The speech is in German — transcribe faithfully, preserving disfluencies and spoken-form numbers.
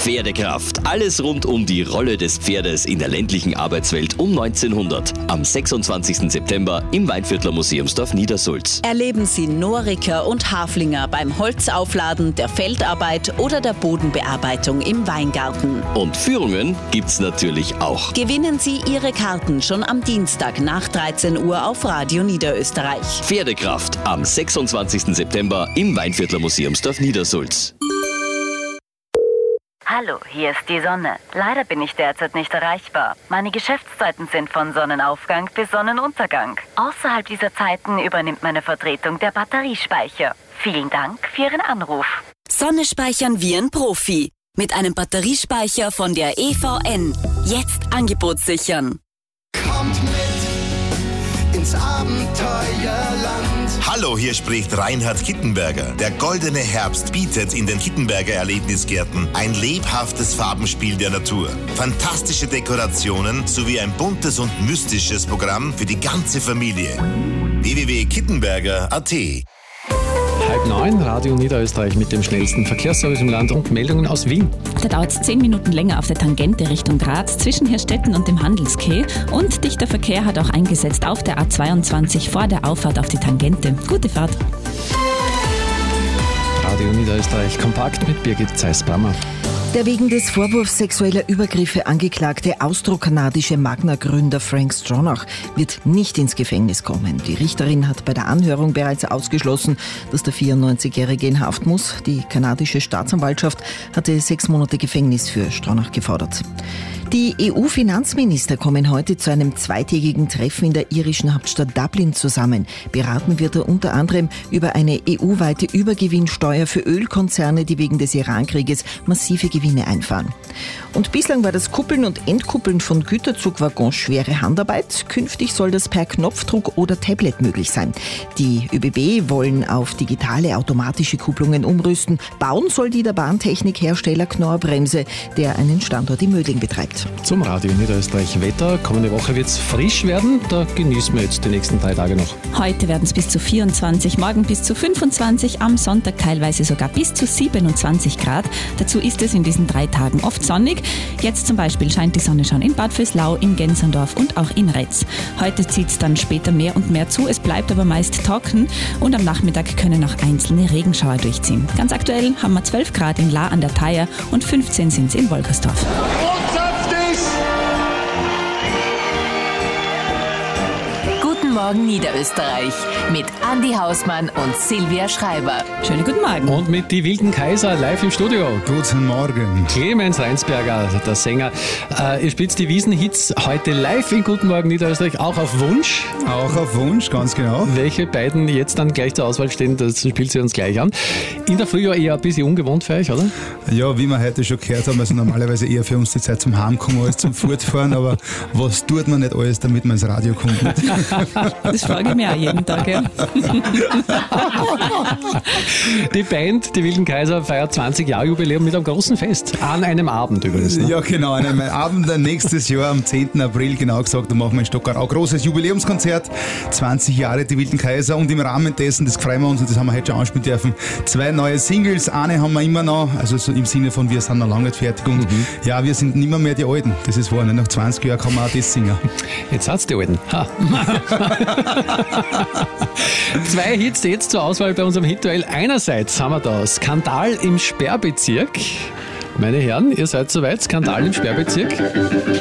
Pferdekraft. Alles rund um die Rolle des Pferdes in der ländlichen Arbeitswelt um neunzehnhundert. Am sechsundzwanzigsten September im Weinviertler Museumsdorf Niedersulz. Erleben Sie Noriker und Haflinger beim Holzaufladen, der Feldarbeit oder der Bodenbearbeitung im Weingarten. Und Führungen gibt's natürlich auch. Gewinnen Sie Ihre Karten schon am Dienstag nach dreizehn Uhr auf Radio Niederösterreich. Pferdekraft am sechsundzwanzigsten September im Weinviertler Museumsdorf Niedersulz. Hallo, hier ist die Sonne. Leider bin ich derzeit nicht erreichbar. Meine Geschäftszeiten sind von Sonnenaufgang bis Sonnenuntergang. Außerhalb dieser Zeiten übernimmt meine Vertretung der Batteriespeicher. Vielen Dank für Ihren Anruf. Sonne speichern wie ein Profi. Mit einem Batteriespeicher von der E V N. Jetzt Angebot sichern. Kommt mit ins Abenteuerland. Hallo, hier spricht Reinhard Kittenberger. Der goldene Herbst bietet in den Kittenberger Erlebnisgärten ein lebhaftes Farbenspiel der Natur, fantastische Dekorationen sowie ein buntes und mystisches Programm für die ganze Familie. w w w punkt kittenberger punkt a t. Halb neun, Radio Niederösterreich mit dem schnellsten Verkehrsservice im Land und Meldungen aus Wien. Da dauert es zehn Minuten länger auf der Tangente Richtung Graz zwischen Hirstetten und dem Handelsquai. Und dichter Verkehr hat auch eingesetzt auf der A zweiundzwanzig vor der Auffahrt auf die Tangente. Gute Fahrt. Radio Niederösterreich kompakt mit Birgit Zeiss-Brammer. Der wegen des Vorwurfs sexueller Übergriffe angeklagte austrokanadische Magna-Gründer Frank Stronach wird nicht ins Gefängnis kommen. Die Richterin hat bei der Anhörung bereits ausgeschlossen, dass der vierundneunzigjährige in Haft muss. Die kanadische Staatsanwaltschaft hatte sechs Monate Gefängnis für Stronach gefordert. Die E U-Finanzminister kommen heute zu einem zweitägigen Treffen in der irischen Hauptstadt Dublin zusammen. Beraten wird er unter anderem über eine E U-weite Übergewinnsteuer für Ölkonzerne, die wegen des Iran-Krieges massive Gewinne einfahren. Und bislang war das Kuppeln und Entkuppeln von Güterzugwaggons schwere Handarbeit. Künftig soll das per Knopfdruck oder Tablet möglich sein. Die ÖBB wollen auf digitale automatische Kupplungen umrüsten. Bauen soll die der Bahntechnikhersteller Knorr-Bremse, der einen Standort in Mödling betreibt. Zum Radio Niederösterreich Wetter. Kommende Woche wird es frisch werden. Da genießen wir jetzt die nächsten drei Tage noch. Heute werden es bis zu vierundzwanzig, morgen bis zu fünfundzwanzig, am Sonntag teilweise sogar bis zu siebenundzwanzig Grad. Dazu ist es in diesen drei Tagen oft sonnig. Jetzt zum Beispiel scheint die Sonne schon in Bad Vöslau, in Gensendorf und auch in Retz. Heute zieht es dann später mehr und mehr zu. Es bleibt aber meist trocken und am Nachmittag können auch einzelne Regenschauer durchziehen. Ganz aktuell haben wir zwölf Grad in La an der Thaya und fünfzehn sind es in Wolkersdorf. Guten Morgen Niederösterreich mit Andi Hausmann und Silvia Schreiber. Schönen guten Morgen. Und mit die wilden Kaiser live im Studio. Guten Morgen. Clemens Reinsberger, der Sänger. Äh, ihr spielt die Wiesenhits heute live in Guten Morgen Niederösterreich, auch auf Wunsch. Auch auf Wunsch, ganz genau. Welche beiden jetzt dann gleich zur Auswahl stehen, das spielt sie uns gleich an. In der Früh ja eher ein bisschen ungewohnt für euch, oder? Ja, wie wir heute schon gehört haben, also normalerweise eher für uns die Zeit zum Heimkommen als zum Fortfahren, aber was tut man nicht alles, damit man ins Radio kommt? Das frage ich mir auch jeden Tag. Ja. Die Band, die Wilden Kaiser, feiert zwanzig Jahre Jubiläum mit einem großen Fest. An einem Abend übrigens. Ne? Ja, genau, an einem Abend nächstes Jahr, am zehnten April, genau gesagt, da machen wir in Stockerau ein großes Jubiläumskonzert. zwanzig Jahre die Wilden Kaiser und im Rahmen dessen, das freuen wir uns und das haben wir heute schon anspielen dürfen, zwei neue Singles. Eine haben wir immer noch, also so im Sinne von, wir sind noch lange nicht fertig und mhm. ja, wir sind nicht mehr die Alten. Das ist wahr, nach zwanzig Jahren kann man auch das singen. Jetzt hat's die Alten. Ha. Zwei Hits jetzt zur Auswahl bei unserem Hit-Duell. Einerseits haben wir da Skandal im Sperrbezirk. Meine Herren, ihr seid soweit. Skandal im Sperrbezirk.